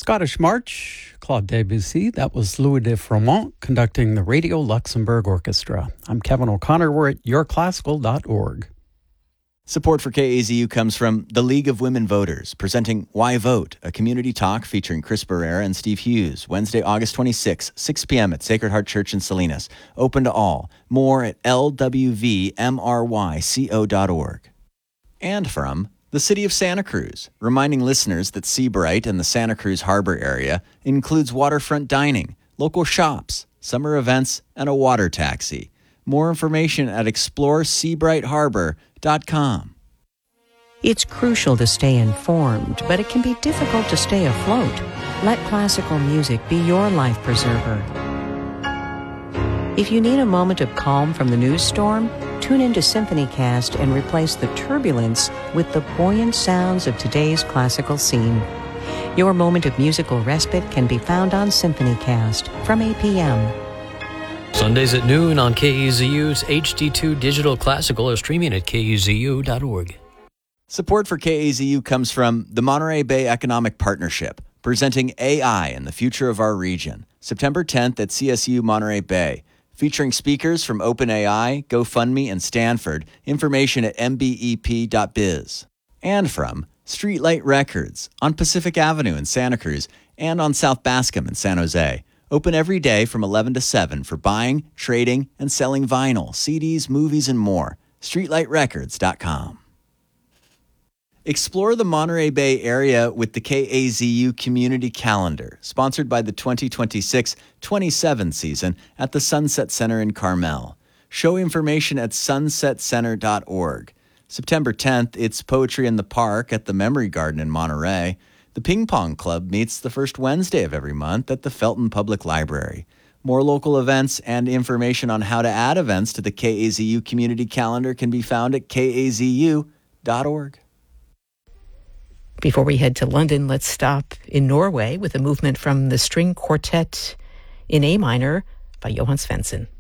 Scottish March, Claude Debussy. That was Louis de Froment conducting the Radio Luxembourg Orchestra. I'm Kevin O'Connor. We're at yourclassical.org. Support for KAZU comes from the League of Women Voters, presenting Why Vote, a community talk featuring Chris Barrera and Steve Hughes, Wednesday, August 26, 6 p.m. at Sacred Heart Church in Salinas. Open to all. More at lwvmryco.org. And from the City of Santa Cruz, reminding listeners that Seabright and the Santa Cruz Harbor area includes waterfront dining, local shops, summer events, and a water taxi. More information at exploreseabrightharbor.com. It's crucial to stay informed, but it can be difficult to stay afloat. Let classical music be your life preserver. If you need a moment of calm from the news storm, tune into SymphonyCast and replace the turbulence with the buoyant sounds of today's classical scene. Your moment of musical respite can be found on SymphonyCast from 8 p.m. Sundays at noon on KEZU's HD2 Digital Classical or streaming at KEZU.org. Support for KAZU comes from the Monterey Bay Economic Partnership, presenting AI and the Future of Our Region, September 10th at CSU Monterey Bay, featuring speakers from OpenAI, GoFundMe, and Stanford. Information at mbep.biz. And from Streetlight Records on Pacific Avenue in Santa Cruz and on South Bascom in San Jose. Open every day from 11 to 7 for buying, trading, and selling vinyl, CDs, movies, and more. StreetlightRecords.com. Explore the Monterey Bay area with the KAZU Community Calendar, sponsored by the 2026-27 season at the Sunset Center in Carmel. Show information at sunsetcenter.org. September 10th, it's Poetry in the Park at the Memory Garden in Monterey. The Ping Pong Club meets the first Wednesday of every month at the Felton Public Library. More local events and information on how to add events to the KAZU Community Calendar can be found at kazu.org. Before we head to London, let's stop in Norway with a movement from the String Quartet in A minor by Johan Svensson.